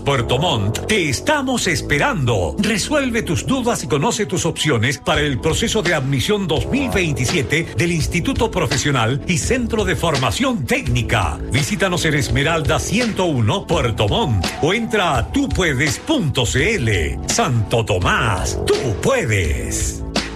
Puerto Montt, te estamos esperando. Resuelve tus dudas y conoce tus opciones para el proceso de admisión 2027 del Instituto Profesional y Centro de Formación Técnica. Visítanos en Esmeralda 101, Puerto Montt, o entra a tupuedes.cl. Santo Tomás, tú puedes.